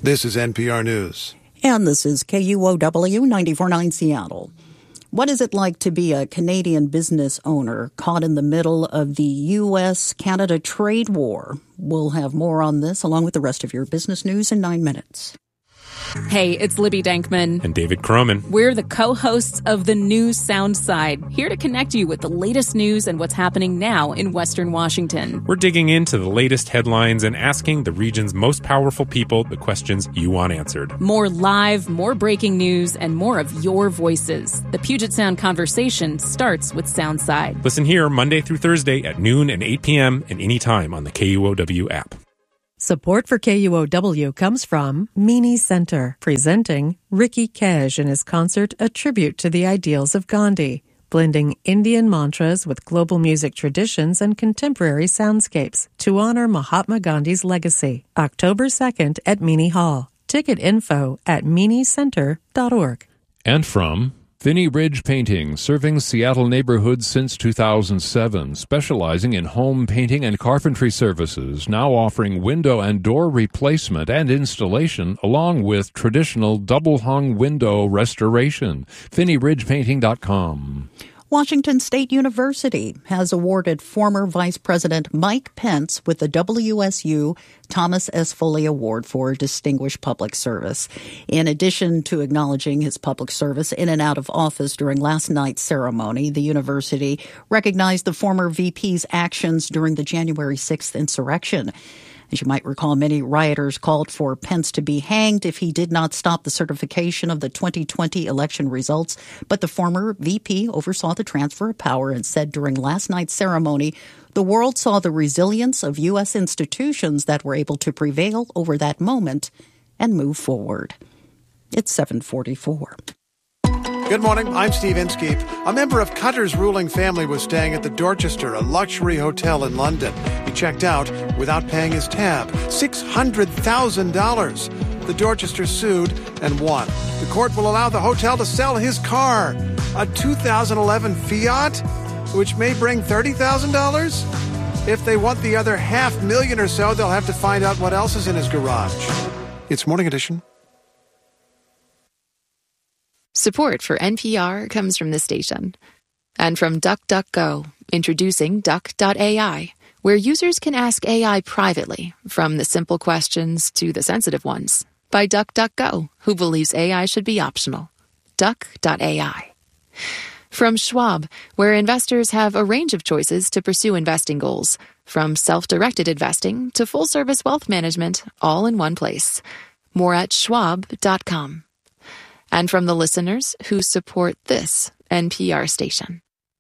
This is NPR News. And this is KUOW 94.9 Seattle. What is it like to be a Canadian business owner caught in the middle of the U.S.-Canada trade war? We'll have more on this along with the rest of your business news in 9 minutes. Hey, it's Libby Dankman. And David Croman. We're the co-hosts of The News Sound Side, here to connect you with the latest news and what's happening now in Western Washington. We're digging into the latest headlines and asking the region's most powerful people the questions you want answered. More live, more breaking news, and more of your voices. The Puget Sound conversation starts with Soundside. Listen here Monday through Thursday at noon and 8 p.m. and anytime on the KUOW app. Support for KUOW comes from Meany Center, presenting Ricky Kaj in his concert A Tribute to the Ideals of Gandhi, blending Indian mantras with global music traditions and contemporary soundscapes to honor Mahatma Gandhi's legacy. October 2nd at Meany Hall. Ticket info at meanycenter.org. And from Finney Ridge Painting, serving Seattle neighborhoods since 2007, specializing in home painting and carpentry services, now offering window and door replacement and installation, along with traditional double-hung window restoration. FinneyRidgePainting.com. Washington State University has awarded former Vice President Mike Pence with the WSU Thomas S. Foley Award for Distinguished Public Service. In addition to acknowledging his public service in and out of office during last night's ceremony, the university recognized the former VP's actions during the January 6th insurrection. As you might recall, many rioters called for Pence to be hanged if he did not stop the certification of the 2020 election results. But the former VP oversaw the transfer of power and said during last night's ceremony, the world saw the resilience of U.S. institutions that were able to prevail over that moment and move forward. It's 7:44. Good morning, I'm Steve Inskeep. A member of Qatar's ruling family was staying at the Dorchester, a luxury hotel in London. He checked out without paying his tab, $600,000. The Dorchester sued and won. The court will allow the hotel to sell his car, a 2011 Fiat, which may bring $30,000. If they want the other $500,000 or so, they'll have to find out what else is in his garage. It's Morning Edition. Support for NPR comes from this station. And from DuckDuckGo, introducing Duck.ai, where users can ask AI privately, from the simple questions to the sensitive ones, by DuckDuckGo, who believes AI should be optional. Duck.ai. From Schwab, where investors have a range of choices to pursue investing goals, from self-directed investing to full-service wealth management, all in one place. More at schwab.com. And from the listeners who support this NPR station.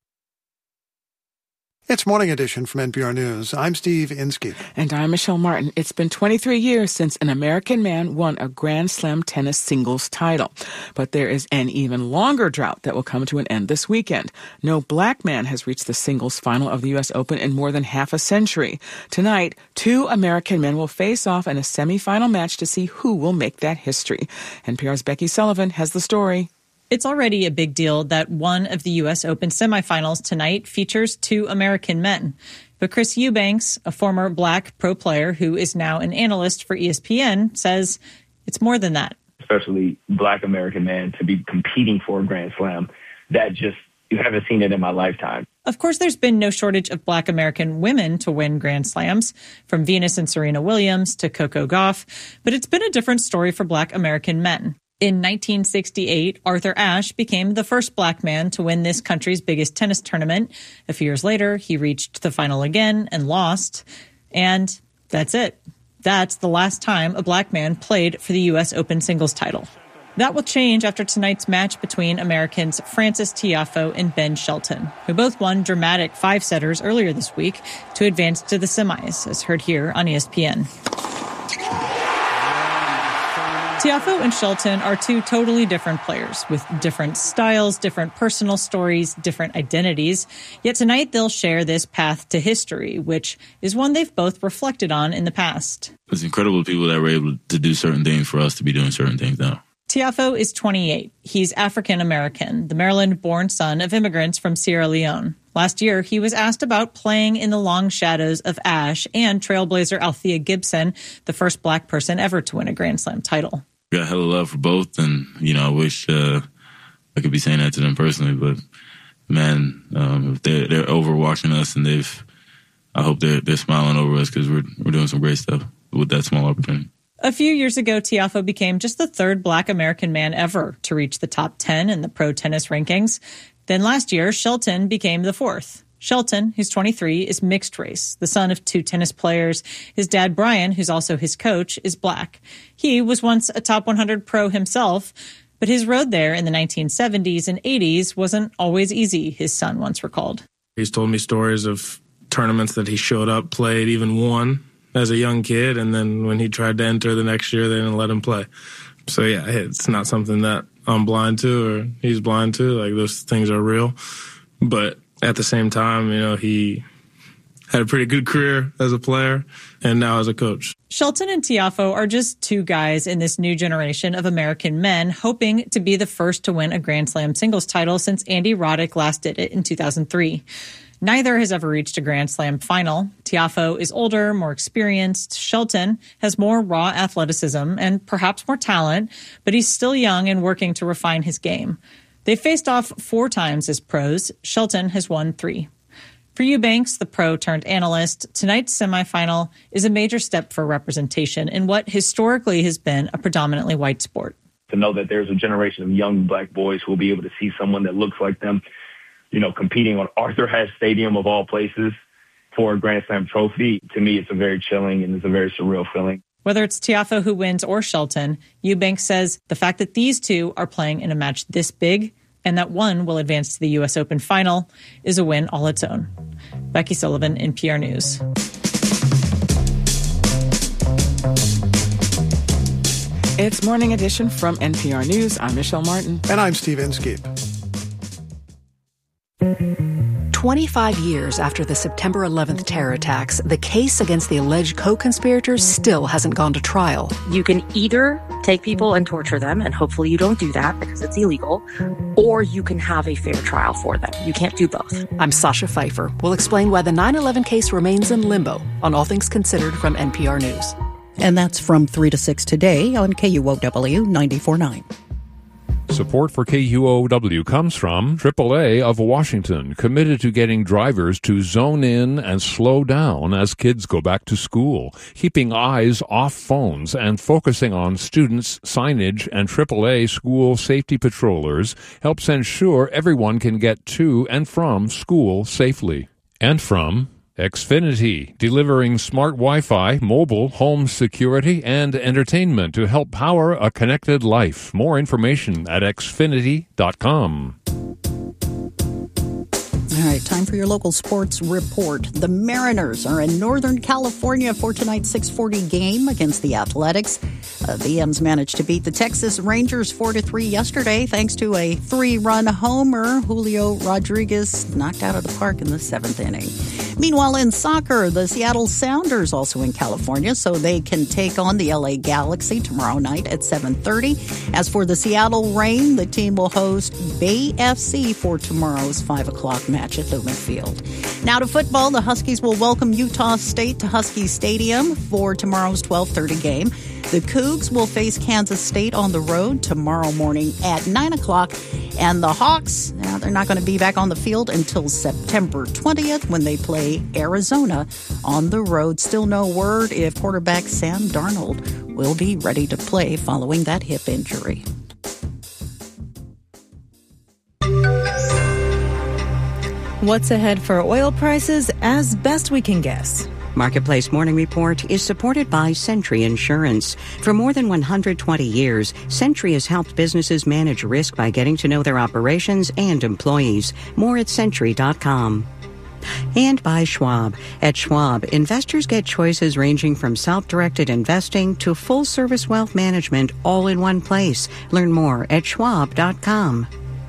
It's Morning Edition from NPR News. I'm Steve Inskeep. And I'm Michelle Martin. It's been 23 years since an American man won a Grand Slam tennis singles title. But there is an even longer drought that will come to an end this weekend. No black man has reached the singles final of the U.S. Open in more than half a century. Tonight, 2 American men will face off in a semifinal match to see who will make that history. NPR's Becky Sullivan has the story. It's already a big deal that one of the U.S. Open semifinals tonight features 2 American men. But Chris Eubanks, a former black pro player who is now an analyst for ESPN, says it's more than that. Especially black American men to be competing for a Grand Slam, that just, you haven't seen it in my lifetime. Of course, there's been no shortage of black American women to win Grand Slams, from Venus and Serena Williams to Coco Gauff. But it's been a different story for black American men. In 1968, Arthur Ashe became the first black man to win this country's biggest tennis tournament. A few years later, he reached the final again and lost. And that's it. That's the last time a black man played for the U.S. Open singles title. That will change after tonight's match between Americans Frances Tiafoe and Ben Shelton, who both won dramatic 5-setters earlier this week to advance to the semis, as heard here on ESPN. Tiafoe and Shelton are 2 totally different players with different styles, different personal stories, different identities. Yet tonight they'll share this path to history, which is one they've both reflected on in the past. It's incredible people that were able to do certain things for us to be doing certain things now. Tiafoe is 28. He's African-American, the Maryland-born son of immigrants from Sierra Leone. Last year, he was asked about playing in the long shadows of Ashe and trailblazer Althea Gibson, the first black person ever to win a Grand Slam title. Got hella love for both, and, I wish I could be saying that to them personally, but, man, if they're over watching us, and I hope they're smiling over us because we're doing some great stuff with that small opportunity. A few years ago, Tiafoe became just the third black American man ever to reach the top 10 in the pro tennis rankings. Then last year, Shelton became the fourth. Shelton, who's 23, is mixed race, the son of two tennis players. His dad, Brian, who's also his coach, is black. He was once a top 100 pro himself, but his road there in the 1970s and 80s wasn't always easy, his son once recalled. He's told me stories of tournaments that he showed up, played, even won as a young kid, and then when he tried to enter the next year, they didn't let him play. So, yeah, it's not something that I'm blind to or he's blind to. Like, those things are real. But at the same time, he had a pretty good career as a player and now as a coach. Shelton and Tiafoe are just two guys in this new generation of American men hoping to be the first to win a Grand Slam singles title since Andy Roddick last did it in 2003. Neither has ever reached a Grand Slam final. Tiafoe is older, more experienced. Shelton has more raw athleticism and perhaps more talent, but he's still young and working to refine his game. They faced off 4 times as pros. Shelton has won 3. For Eubanks, the pro turned analyst, tonight's semifinal is a major step for representation in what historically has been a predominantly white sport. To know that there's a generation of young black boys who will be able to see someone that looks like them, competing on Arthur Ashe Stadium of all places for a Grand Slam trophy, to me, it's a very chilling and it's a very surreal feeling. Whether it's Tiafoe who wins or Shelton, Eubanks says the fact that these two are playing in a match this big and that one will advance to the U.S. Open final is a win all its own. Becky Sullivan, NPR News. It's Morning Edition from NPR News. I'm Michelle Martin. And I'm Steve Inskeep. 25 years after the September 11th terror attacks, the case against the alleged co-conspirators still hasn't gone to trial. You can either take people and torture them, and hopefully you don't do that because it's illegal, or you can have a fair trial for them. You can't do both. I'm Sasha Pfeiffer. We'll explain why the 9/11 case remains in limbo on All Things Considered from NPR News. And that's from 3 to 6 today on KUOW 94.9. Support for KUOW comes from AAA of Washington, committed to getting drivers to zone in and slow down as kids go back to school, keeping eyes off phones and focusing on students, signage, and AAA school safety patrollers helps ensure everyone can get to and from school safely. And from Xfinity, delivering smart Wi-Fi, mobile, home security, and entertainment to help power a connected life. More information at xfinity.com. All right, time for your local sports report. The Mariners are in Northern California for tonight's 6:40 game against the Athletics. The M's managed to beat the Texas Rangers 4-3 yesterday thanks to a 3-run homer. Julio Rodriguez knocked out of the park in the 7th inning. Meanwhile, in soccer, the Seattle Sounders also in California, so they can take on the LA Galaxy tomorrow night at 7:30. As for the Seattle Reign, the team will host Bay FC for tomorrow's 5 o'clock match at Lumen Field. Now to football, the Huskies will welcome Utah State to Husky Stadium for tomorrow's 12:30 game. The Cougs will face Kansas State on the road tomorrow morning at 9 o'clock. And the Hawks, they're not going to be back on the field until September 20th when they play Arizona on the road. Still no word if quarterback Sam Darnold will be ready to play following that hip injury. What's ahead for oil prices as best we can guess. Marketplace Morning Report is supported by Century Insurance. For more than 120 years, Century has helped businesses manage risk by getting to know their operations and employees. More at Century.com. And by Schwab. At Schwab, investors get choices ranging from self-directed investing to full-service wealth management all in one place. Learn more at Schwab.com.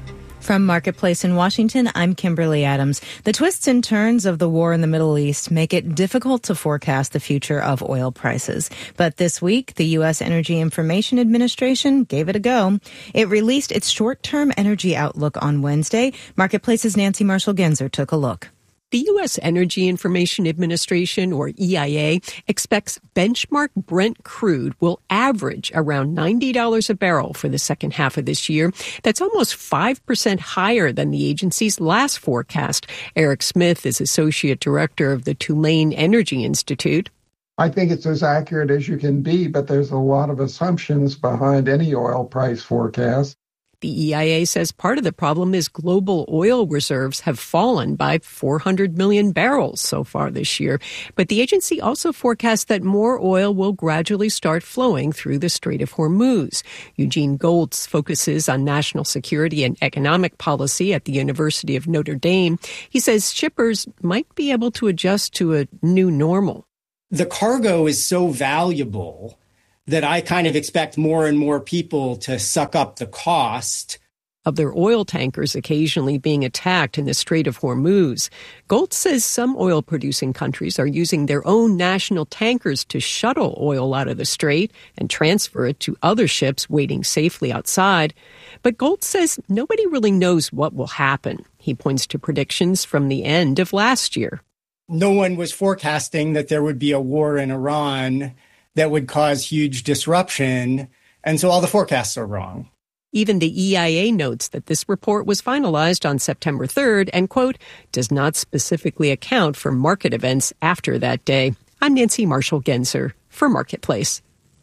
From Marketplace in Washington, I'm Kimberly Adams. The twists and turns of the war in the Middle East make it difficult to forecast the future of oil prices. But this week, the U.S. Energy Information Administration gave it a go. It released its short-term energy outlook on Wednesday. Marketplace's Nancy Marshall-Genzer took a look. The U.S. Energy Information Administration, or EIA, expects benchmark Brent crude will average around $90 a barrel for the second half of this year. That's almost 5% higher than the agency's last forecast. Eric Smith is Associate Director of the Tulane Energy Institute. I think it's as accurate as you can be, but there's a lot of assumptions behind any oil price forecast. The EIA says part of the problem is global oil reserves have fallen by 400 million barrels so far this year. But the agency also forecasts that more oil will gradually start flowing through the Strait of Hormuz. Eugene Goltz focuses on national security and economic policy at the University of Notre Dame. He says shippers might be able to adjust to a new normal. The cargo is so valuable that I kind of expect more and more people to suck up the cost of their oil tankers occasionally being attacked in the Strait of Hormuz. Goltz says some oil-producing countries are using their own national tankers to shuttle oil out of the strait and transfer it to other ships waiting safely outside. But Goltz says nobody really knows what will happen. He points to predictions from the end of last year. No one was forecasting that there would be a war in Iran that would cause huge disruption, and so all the forecasts are wrong. Even the EIA notes that this report was finalized on September 3rd and, quote, does not specifically account for market events after that day. I'm Nancy Marshall-Genzer for Marketplace.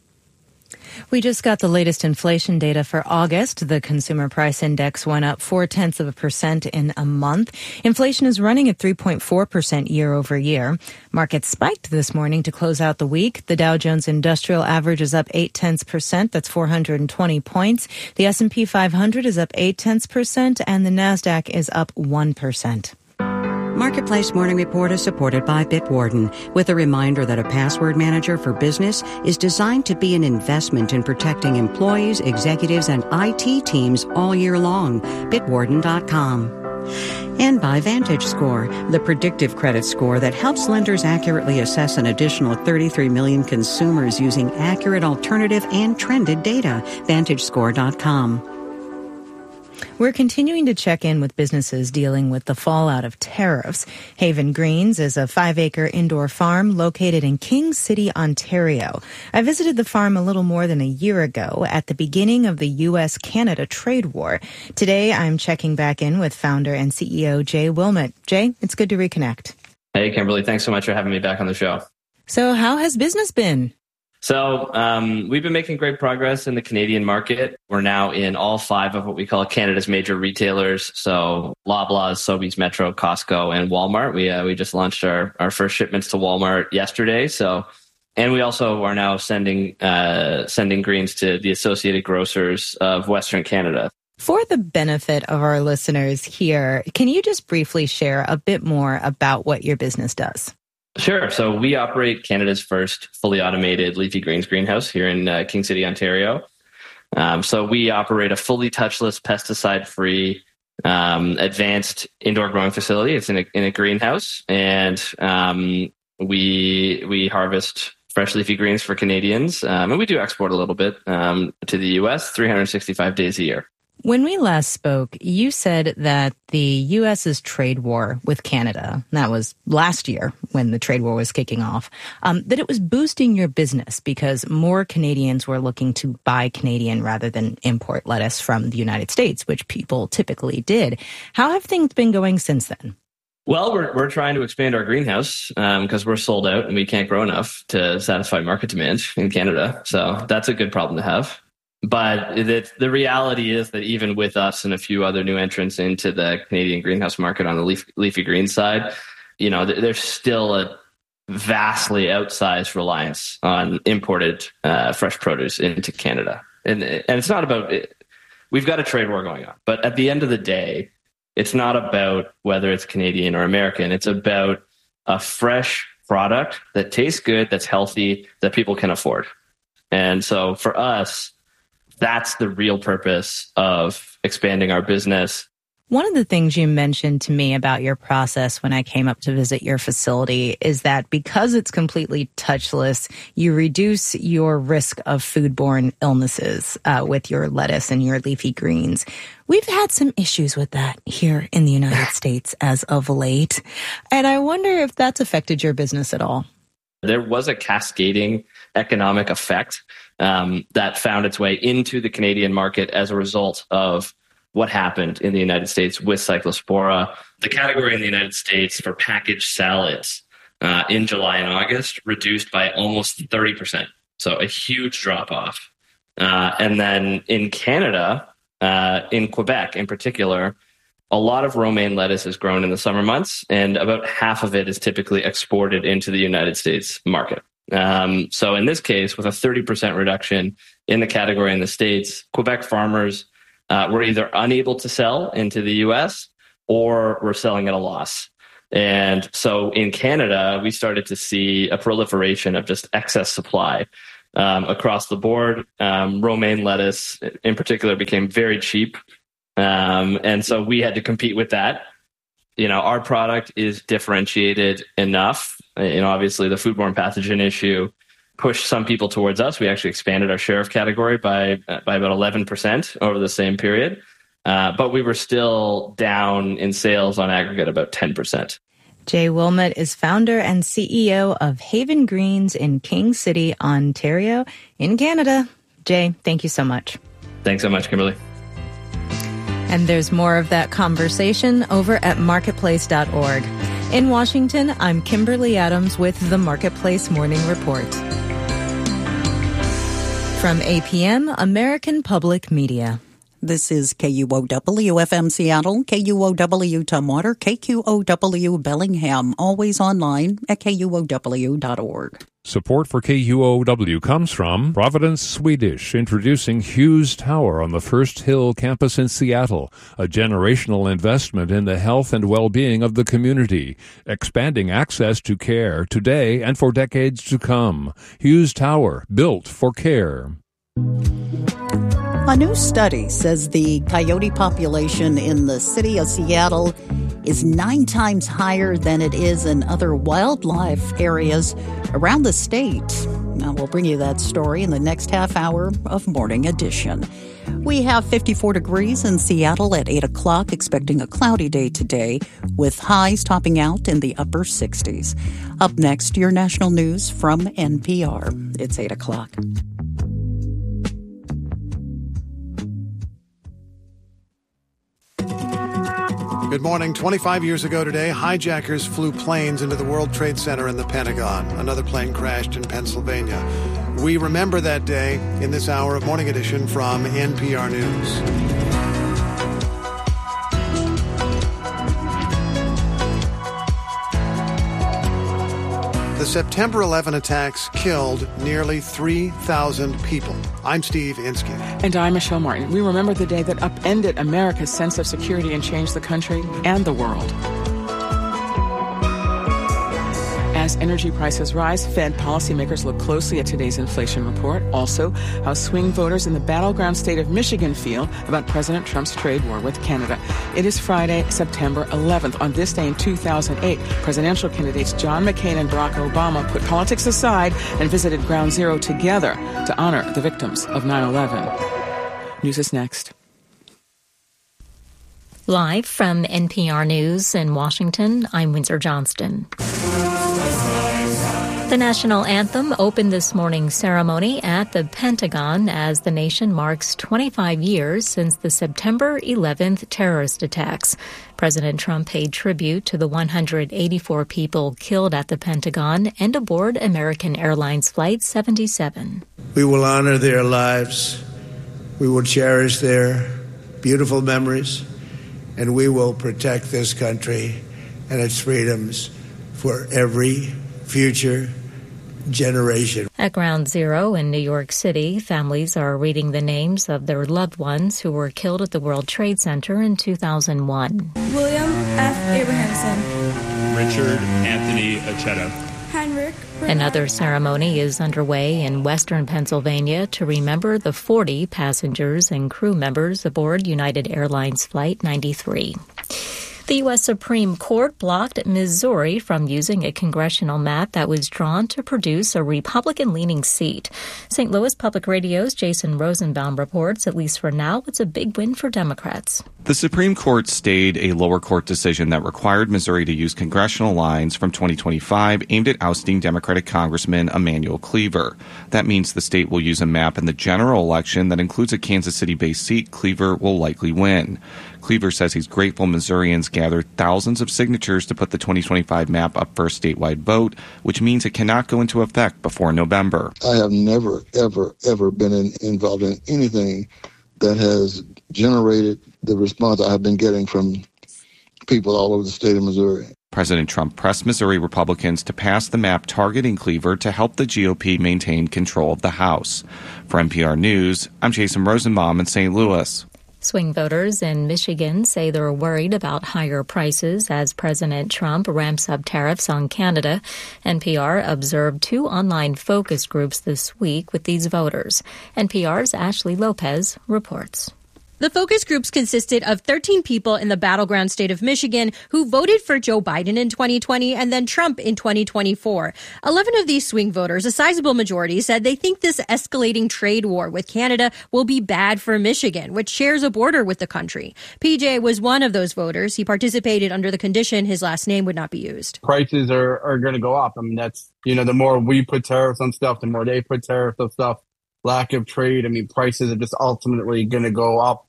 We just got the latest inflation data for August. The consumer price index went up 0.4% in a month. Inflation is running at 3.4% year over year. Markets spiked this morning to close out the week. The Dow Jones Industrial Average is up 0.8%. That's 420 points. The S&P 500 is up 0.8%, and the Nasdaq is up 1%. Marketplace Morning Report is supported by Bitwarden, with a reminder that a password manager for business is designed to be an investment in protecting employees, executives, and IT teams all year long. Bitwarden.com. And by VantageScore, the predictive credit score that helps lenders accurately assess an additional 33 million consumers using accurate alternative and trended data. VantageScore.com. We're continuing to check in with businesses dealing with the fallout of tariffs. Haven Greens is a 5-acre indoor farm located in King City, Ontario. I visited the farm a little more than a year ago at the beginning of the U.S.-Canada trade war. Today, I'm checking back in with founder and CEO Jay Wilmot. Jay, it's good to reconnect. Hey, Kimberly. Thanks so much for having me back on the show. So how has business been? So we've been making great progress in the Canadian market. We're now in all 5 of what we call Canada's major retailers. So Loblaws, Sobeys, Metro, Costco, and Walmart. We just launched our first shipments to Walmart yesterday. And we also are now sending greens to the Associated Grocers of Western Canada. For the benefit of our listeners here, can you just briefly share a bit more about what your business does? Sure. So we operate Canada's first fully automated leafy greens greenhouse here in King City, Ontario. So we operate a fully touchless, pesticide-free, advanced indoor growing facility. It's in a greenhouse, and we harvest fresh leafy greens for Canadians, and we do export a little bit to the U.S. 365 days a year. When we last spoke, you said that the U.S.'s trade war with Canada, that was last year when the trade war was kicking off, that it was boosting your business because more Canadians were looking to buy Canadian rather than import lettuce from the United States, which people typically did. How have things been going since then? Well, we're trying to expand our greenhouse because we're sold out and we can't grow enough to satisfy market demand in Canada. So that's a good problem to have. But the reality is that even with us and a few other new entrants into the Canadian greenhouse market on the leafy green side, there's still a vastly outsized reliance on imported fresh produce into Canada. And it's not about it. We've got a trade war going on. But at the end of the day, it's not about whether it's Canadian or American. It's about a fresh product that tastes good, that's healthy, that people can afford. And so for us, that's the real purpose of expanding our business. One of the things you mentioned to me about your process when I came up to visit your facility is that because it's completely touchless, you reduce your risk of foodborne illnesses with your lettuce and your leafy greens. We've had some issues with that here in the United States as of late, and I wonder if that's affected your business at all. There was a cascading economic effect that found its way into the Canadian market as a result of what happened in the United States with Cyclospora. The category in the United States for packaged salads in July and August reduced by almost 30%. So a huge drop off. And then in Canada, in Quebec in particular, a lot of romaine lettuce is grown in the summer months, and about half of it is typically exported into the United States market. So in this case, with a 30% reduction in the category in the States, Quebec farmers were either unable to sell into the US or were selling at a loss. And so in Canada, we started to see a proliferation of just excess supply across the board. Romaine lettuce in particular became very cheap. And so we had to compete with that. You know, our product is differentiated enough. You know, obviously the foodborne pathogen issue pushed some people towards us. We actually expanded our share of category by about 11% over the same period. But we were still down in sales on aggregate about 10%. Jay Wilmot is founder and CEO of Haven Greens in King City, Ontario, in Canada. Jay, thank you so much. Thanks so much, Kimberly. And there's more of that conversation over at marketplace.org. In Washington, I'm Kimberly Adams with the Marketplace Morning Report. From APM, American Public Media. This is KUOW-FM Seattle, KUOW Tumwater, KQOW Bellingham, always online at KUOW.org. Support for KUOW comes from Providence Swedish, introducing Hughes Tower on the First Hill campus in Seattle, a generational investment in the health and well-being of the community, expanding access to care today and for decades to come. Hughes Tower, built for care. A new study says the coyote population in the city of Seattle is 9 times higher than it is in other wildlife areas around the state. Now, we'll bring you that story in the next half hour of Morning Edition. We have 54 degrees in Seattle at 8 o'clock, expecting a cloudy day today, with highs topping out in the upper 60s. Up next, your national news from NPR. It's 8 o'clock. Good morning. 25 years ago today, hijackers flew planes into the World Trade Center in the Pentagon. Another plane crashed in Pennsylvania. We remember that day in this hour of Morning Edition from NPR News. The September 11 attacks killed nearly 3,000 people. I'm Steve Inskeep. And I'm Michelle Martin. We remember the day that upended America's sense of security and changed the country and the world. As energy prices rise, Fed policymakers look closely at today's inflation report. Also, how swing voters in the battleground state of Michigan feel about President Trump's trade war with Canada. It is Friday, September 11th. On this day in 2008, presidential candidates John McCain and Barack Obama put politics aside and visited Ground Zero together to honor the victims of 9/11. News is next. Live from NPR News in Washington, I'm Windsor Johnston. The national anthem opened this morning's ceremony at the Pentagon as the nation marks 25 years since the September 11th terrorist attacks. President Trump paid tribute to the 184 people killed at the Pentagon and aboard American Airlines Flight 77. We will honor their lives. We will cherish their beautiful memories, and we will protect this country and its freedoms for every future generation. At Ground Zero in New York City, families are reading the names of their loved ones who were killed at the World Trade Center in 2001. William F. Abrahamson. Richard Anthony Aceto. Heinrich Another ceremony is underway in western Pennsylvania to remember the 40 passengers and crew members aboard United Airlines Flight 93. The U.S. Supreme Court blocked Missouri from using a congressional map that was drawn to produce a Republican-leaning seat. St. Louis Public Radio's Jason Rosenbaum reports, at least for now, it's a big win for Democrats. The Supreme Court stayed a lower court decision that required Missouri to use congressional lines from 2025 aimed at ousting Democratic Congressman Emanuel Cleaver. That means the state will use a map in the general election that includes a Kansas City-based seat Cleaver will likely win. Cleaver says he's grateful Missourians gathered thousands of signatures to put the 2025 map up for a statewide vote, which means it cannot go into effect before November. I have never, ever been involved in anything that has generated the response I have been getting from people all over the state of Missouri. President Trump pressed Missouri Republicans to pass the map targeting Cleaver to help the GOP maintain control of the House. For NPR News, I'm Jason Rosenbaum in St. Louis. Swing voters in Michigan say they're worried about higher prices as President Trump ramps up tariffs on Canada. NPR observed 2 online focus groups this week with these voters. NPR's Ashley Lopez reports. The focus groups consisted of 13 people in the battleground state of Michigan who voted for Joe Biden in 2020 and then Trump in 2024. 11 of these swing voters, a sizable majority, said they think this escalating trade war with Canada will be bad for Michigan, which shares a border with the country. PJ was one of those voters. He participated under the condition his last name would not be used. Prices are going to go up. I mean, that's, the more we put tariffs on stuff, the more they put tariffs on stuff. Lack of trade. I mean, prices are just ultimately going to go up.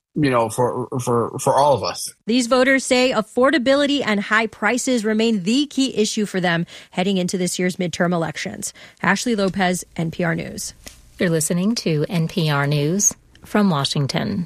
For all of us. These voters say affordability and high prices remain the key issue for them heading into this year's midterm elections. Ashley Lopez, NPR News. You're listening to NPR News from Washington.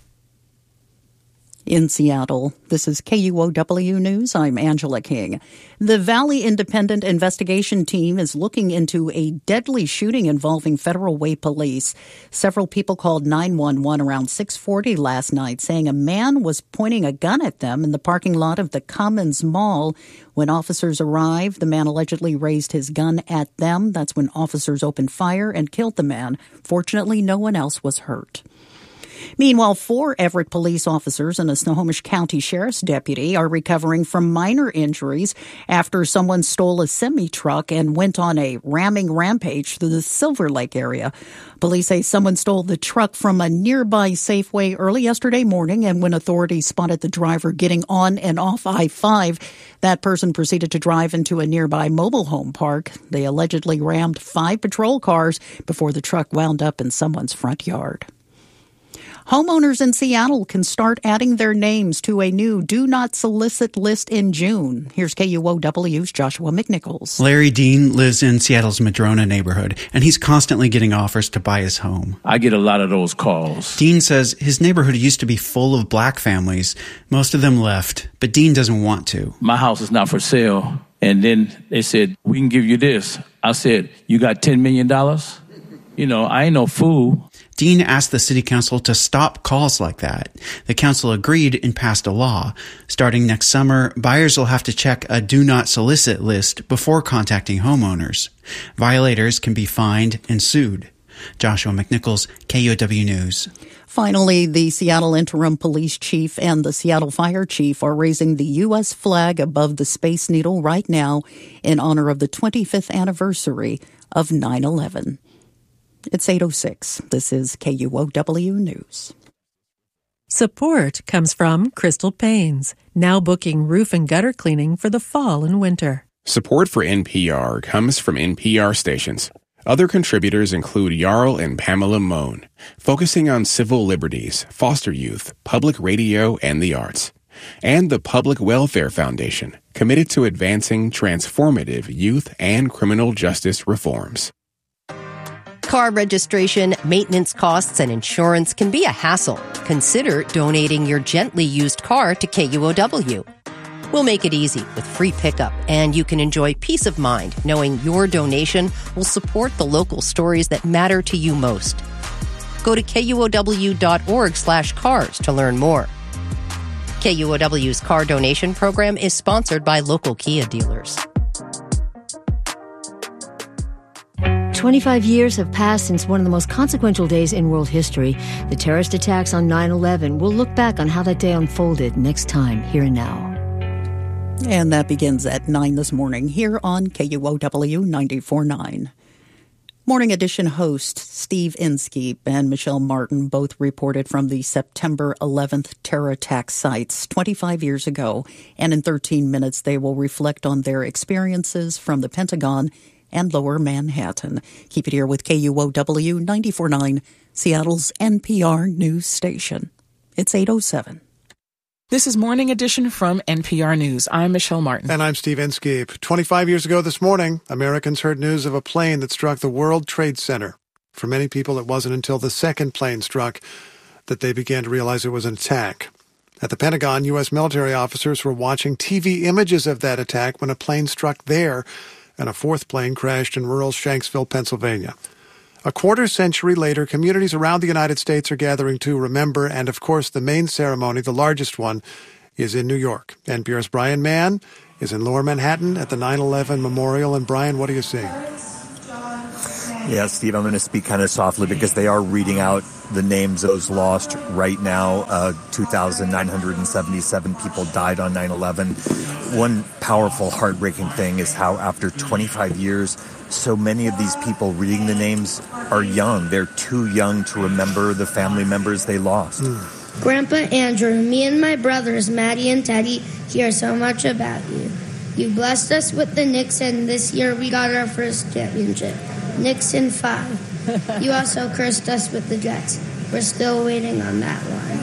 In Seattle, this is KUOW News. I'm Angela King. The Valley Independent Investigation Team is looking into a deadly shooting involving Federal Way Police. Several people called 911 around 6:40 last night, saying a man was pointing a gun at them in the parking lot of the Commons Mall. When officers arrived, the man allegedly raised his gun at them. That's when officers opened fire and killed the man. Fortunately, no one else was hurt. Meanwhile, 4 Everett police officers and a Snohomish County Sheriff's deputy are recovering from minor injuries after someone stole a semi-truck and went on a ramming rampage through the Silver Lake area. Police say someone stole the truck from a nearby Safeway early yesterday morning, and when authorities spotted the driver getting on and off I-5, that person proceeded to drive into a nearby mobile home park. They allegedly rammed 5 patrol cars before the truck wound up in someone's front yard. Homeowners in Seattle can start adding their names to a new Do Not Solicit list in June. Here's KUOW's Joshua McNichols. Larry Dean lives in Seattle's Madrona neighborhood, and he's constantly getting offers to buy his home. I get a lot of those calls. Dean says his neighborhood used to be full of black families. Most of them left, but Dean doesn't want to. My house is not for sale. And then they said, we can give you this. I said, you got $10 million? I ain't no fool. Dean asked the city council to stop calls like that. The council agreed and passed a law. Starting next summer, buyers will have to check a Do Not Solicit list before contacting homeowners. Violators can be fined and sued. Joshua McNichols, KUOW News. Finally, the Seattle interim police chief and the Seattle fire chief are raising the U.S. flag above the Space Needle right now in honor of the 25th anniversary of 9/11. It's 8:06. This is KUOW News. Support comes from Crystal Paints, now booking roof and gutter cleaning for the fall and winter. Support for NPR comes from NPR stations. Other contributors include Jarl and Pamela Mohn, focusing on civil liberties, foster youth, public radio, and the arts. And the Public Welfare Foundation, committed to advancing transformative youth and criminal justice reforms. Car registration, maintenance costs, and insurance can be a hassle. Consider donating your gently used car to KUOW. We'll make it easy with free pickup, and you can enjoy peace of mind knowing your donation will support the local stories that matter to you most. Go to KUOW.org/cars to learn more. KUOW's car donation program is sponsored by local Kia dealers. 25 years have passed since one of the most consequential days in world history, the terrorist attacks on 9/11. We'll look back on how that day unfolded next time, Here and Now. And that begins at 9 this morning here on KUOW 94.9. Morning Edition host Steve Inskeep and Michelle Martin both reported from the September 11th terror attack sites 25 years ago. And in 13 minutes, they will reflect on their experiences from the Pentagon and Lower Manhattan. Keep it here with KUOW 94.9, Seattle's NPR news station. It's 8:07. This is Morning Edition from NPR News. I'm Michelle Martin. And I'm Steve Inskeep. 25 years ago this morning, Americans heard news of a plane that struck the World Trade Center. For many people, it wasn't until the second plane struck that they began to realize it was an attack. At the Pentagon, U.S. military officers were watching TV images of that attack when a plane struck there, and a fourth plane crashed in rural Shanksville, Pennsylvania. A quarter century later, communities around the United States are gathering to remember, and of course the main ceremony, the largest one, is in New York. NPR's Brian Mann is in Lower Manhattan at the 9/11 Memorial. And Brian, what are you seeing? Yeah, Steve, I'm going to speak kind of softly because they are reading out the names of those lost right now. 2,977 people died on 9/11. One powerful, heartbreaking thing is how after 25 years, so many of these people reading the names are young. They're too young to remember the family members they lost. Grandpa Andrew, me and my brothers, Maddie and Teddy, hear so much about you. You blessed us with the Knicks, and this year we got our first championship. Knicks in 5. You also cursed us with the Jets. We're still waiting on that one.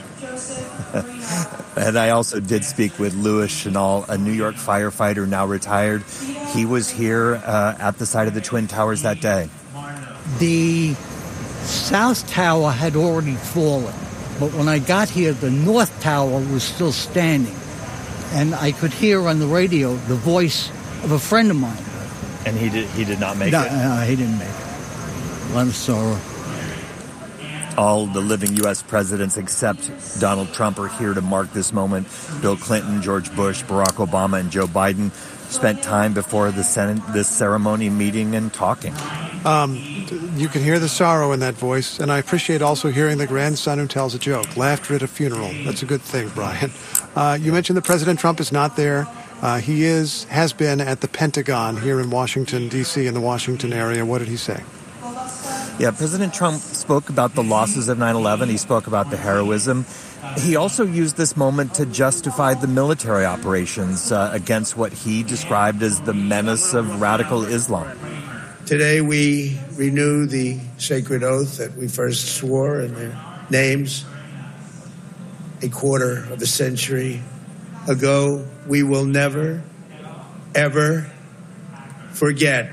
And I also did speak with Louis Chenal, a New York firefighter now retired. He was here at the site of the Twin Towers that day. The South Tower had already fallen, but when I got here, the North Tower was still standing. And I could hear on the radio the voice of a friend of mine. And he did not make it? No, he didn't make it. A lot of sorrow. All the living U.S. presidents except Donald Trump are here to mark this moment. Bill Clinton, George Bush, Barack Obama, and Joe Biden spent time before this ceremony meeting and talking. You can hear the sorrow in that voice, and I appreciate also hearing the grandson who tells a joke. Laughter at a funeral. That's a good thing, Brian. You mentioned that President Trump is not there. He has been at the Pentagon here in Washington, D.C., in the Washington area. What did he say? Yeah, President Trump spoke about the losses of 9/11. He spoke about the heroism. He also used this moment to justify the military operations against what he described as the menace of radical Islam. Today we renew the sacred oath that we first swore in their names a quarter of a century ago. We will never, ever forget.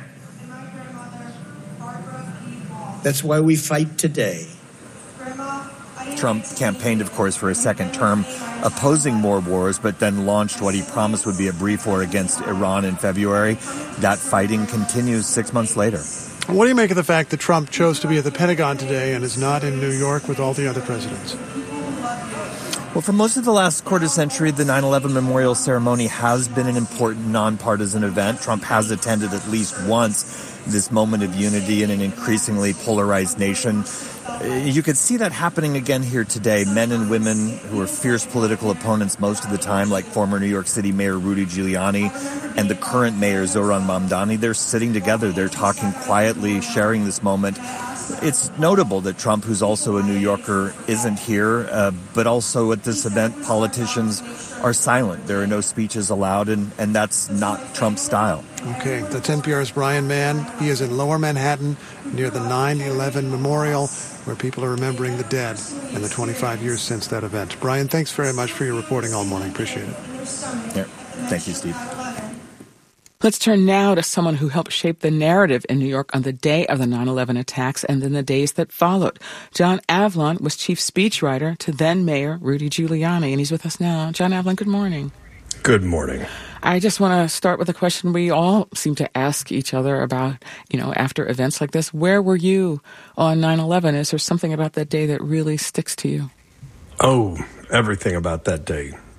That's why we fight today. Trump campaigned, of course, for a second term, opposing more wars, but then launched what he promised would be a brief war against Iran in February. That fighting continues 6 months later. What do you make of the fact that Trump chose to be at the Pentagon today and is not in New York with all the other presidents? Well, for most of the last quarter century, the 9/11 memorial ceremony has been an important nonpartisan event. Trump has attended at least once this moment of unity in an increasingly polarized nation. You could see that happening again here today. Men and women who are fierce political opponents most of the time, like former New York City Mayor Rudy Giuliani and the current mayor Zohran Mamdani, they're sitting together. They're talking quietly, sharing this moment. It's notable that Trump, who's also a New Yorker, isn't here, but also at this event, politicians are silent. There are no speeches allowed, and that's not Trump's style. Okay, that's NPR's Brian Mann. He is in Lower Manhattan near the 9/11 Memorial, where people are remembering the dead and the 25 years since that event. Brian, thanks very much for your reporting all morning. Appreciate it. Yeah, thank you, Steve. Let's turn now to someone who helped shape the narrative in New York on the day of the 9/11 attacks and then the days that followed. John Avlon was chief speechwriter to then Mayor Rudy Giuliani, and he's with us now. John Avlon, good morning. Good morning. I just want to start with a question we all seem to ask each other about, after events like this. Where were you on 9/11? Is there something about that day that really sticks to you? Oh, everything about that day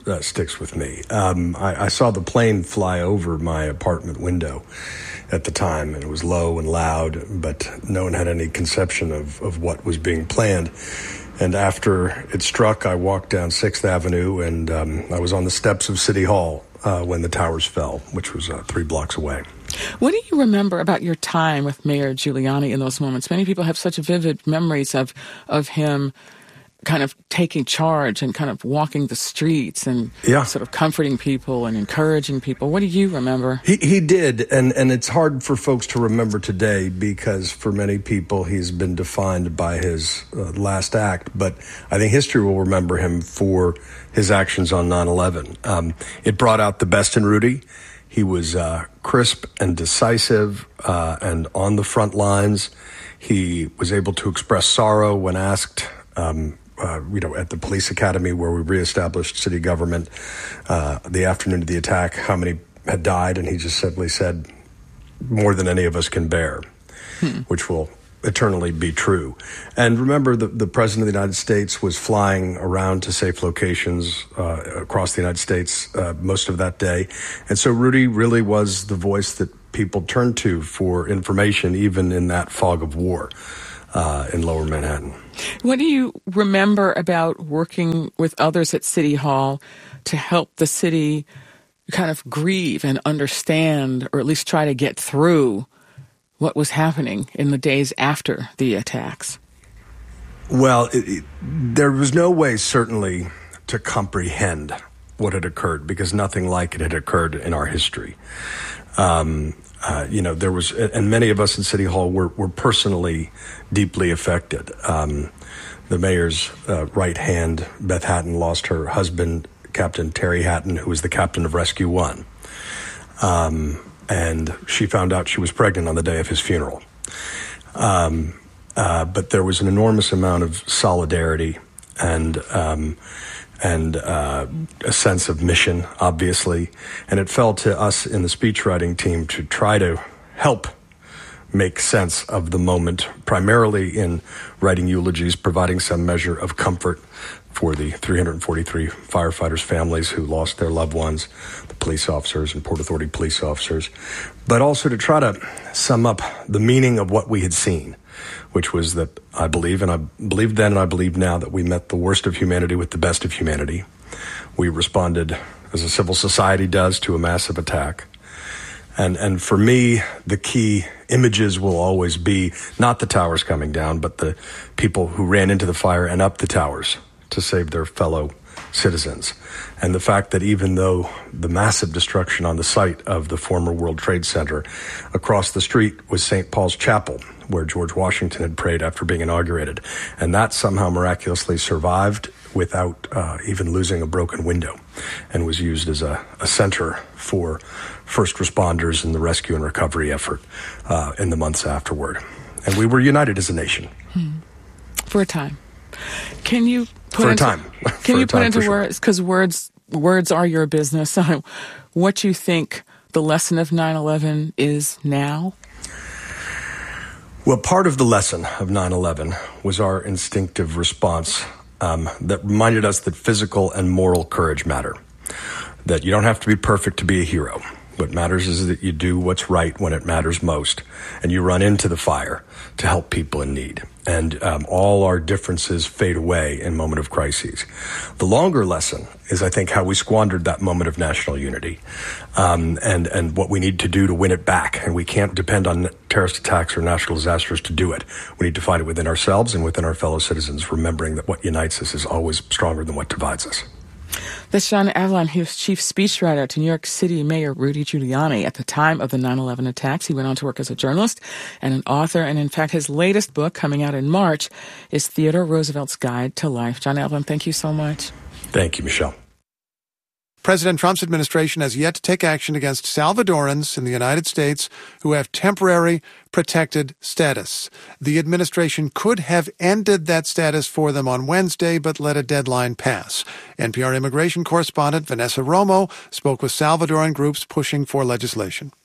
sticks with me. I saw the plane fly over my apartment window at the time, and it was low and loud, but no one had any conception of what was being planned. And after it struck, I walked down 6th Avenue, and I was on the steps of City Hall when the towers fell, which was 3 blocks away. What do you remember about your time with Mayor Giuliani in those moments? Many people have such vivid memories of him kind of taking charge and kind of walking the streets and sort of comforting people and encouraging people. What do you remember? He did, and it's hard for folks to remember today because for many people he's been defined by his last act, but I think history will remember him for his actions on 9/11. It brought out the best in Rudy. He was crisp and decisive and on the front lines. He was able to express sorrow when asked at the police academy where we reestablished city government the afternoon of the attack, how many had died, and he just simply said, more than any of us can bear, which will eternally be true. And remember, the President of the United States was flying around to safe locations across the United States most of that day. And so Rudy really was the voice that people turned to for information, even in that fog of war in Lower Manhattan. What do you remember about working with others at City Hall to help the city kind of grieve and understand, or at least try to get through what was happening in the days after the attacks? Well, there was no way, certainly, to comprehend what had occurred because nothing like it had occurred in our history. There was, and many of us in City Hall were personally deeply affected. The mayor's right hand, Beth Hatton, lost her husband, Captain Terry Hatton, who was the captain of Rescue 1. And she found out she was pregnant on the day of his funeral. But there was an enormous amount of solidarity and a sense of mission, obviously. And it fell to us in the speechwriting team to try to help make sense of the moment, primarily in writing eulogies, providing some measure of comfort for the 343 firefighters' families who lost their loved ones, the police officers and Port Authority police officers, but also to try to sum up the meaning of what we had seen, which was that I believe, and I believed then and I believe now, that we met the worst of humanity with the best of humanity. We responded as a civil society does to a massive attack. And for me, the key images will always be not the towers coming down, but the people who ran into the fire and up the towers to save their fellow citizens. And the fact that even though the massive destruction on the site of the former World Trade Center, across the street was St. Paul's Chapel, where George Washington had prayed after being inaugurated. And that somehow miraculously survived without even losing a broken window, and was used as a center for first responders in the rescue and recovery effort in the months afterward. And we were united as a nation. For a time. Can you put for into, a time. Can you put into sure. words, because words are your business, what you think the lesson of 9/11 is now? Well, part of the lesson of 9/11 was our instinctive response that reminded us that physical and moral courage matter, that you don't have to be perfect to be a hero. What matters is that you do what's right when it matters most, and you run into the fire to help people in need. And all our differences fade away in moment of crises. The longer lesson is, I think, how we squandered that moment of national unity, and what we need to do to win it back. And we can't depend on terrorist attacks or natural disasters to do it. We need to fight it within ourselves and within our fellow citizens, remembering that what unites us is always stronger than what divides us. That's John Avlon. He was chief speechwriter to New York City Mayor Rudy Giuliani at the time of the 9/11 attacks. He went on to work as a journalist and an author. And in fact, his latest book, coming out in March, is Theodore Roosevelt's Guide to Life. John Avlon, thank you so much. Thank you, Michelle. President Trump's administration has yet to take action against Salvadorans in the United States who have temporary protected status. The administration could have ended that status for them on Wednesday, but let a deadline pass. NPR immigration correspondent Vanessa Romo spoke with Salvadoran groups pushing for legislation.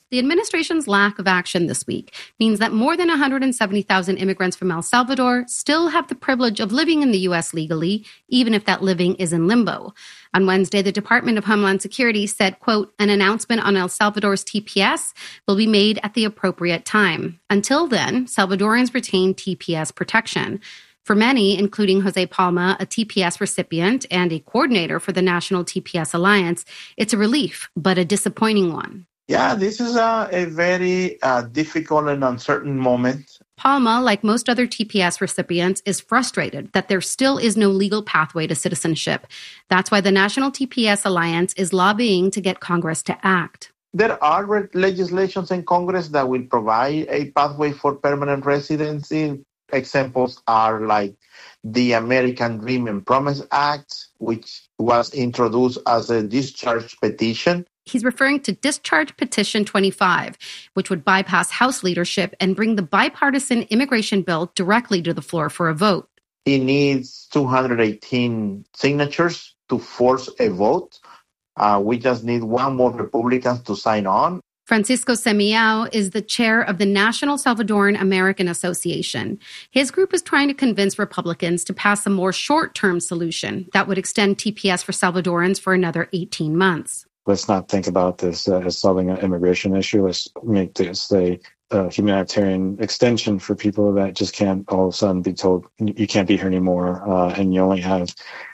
The administration's lack of action this week means that more than 170,000 immigrants from El Salvador still have the privilege of living in the U.S. legally, even if that living is in limbo. On Wednesday, the Department of Homeland Security said, quote, an announcement on El Salvador's TPS will be made at the appropriate time. Until then, Salvadorans retain TPS protection. For many, including Jose Palma, a TPS recipient and a coordinator for the National TPS Alliance, it's a relief, but a disappointing one. Yeah, this is a very difficult and uncertain moment. Palma, like most other TPS recipients, is frustrated that there still is no legal pathway to citizenship. That's why the National TPS Alliance is lobbying to get Congress to act. There are legislations in Congress that will provide a pathway for permanent residency. Examples are like the American Dream and Promise Act, which was introduced as a discharge petition. He's referring to Discharge Petition 25, which would bypass House leadership and bring the bipartisan immigration bill directly to the floor for a vote. He needs 218 signatures to force a vote. We just need one more Republican to sign on. Francisco Semiao is the chair of the National Salvadoran American Association. His group is trying to convince Republicans to pass a more short-term solution that would extend TPS for Salvadorans for another 18 months. Let's not think about this as solving an immigration issue. Let's make this a humanitarian extension for people that just can't all of a sudden be told you can't be here anymore and you only have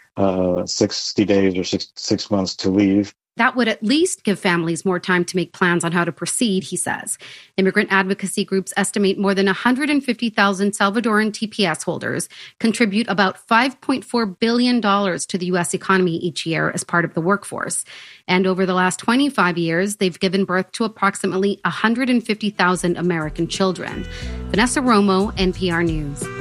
60 days or six months to leave. That would at least give families more time to make plans on how to proceed, he says. Immigrant advocacy groups estimate more than 150,000 Salvadoran TPS holders contribute about $5.4 billion to the U.S. economy each year as part of the workforce. And over the last 25 years, they've given birth to approximately 150,000 American children. Vanessa Romo, NPR News.